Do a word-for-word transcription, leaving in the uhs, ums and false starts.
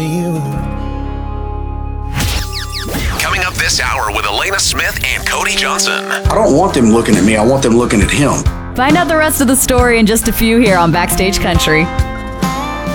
feel. Coming up this hour with Elena Smith and Cody Johnson. I don't want them looking at me. I want them looking at him. Find out the rest of the story in just a few here on Backstage Country.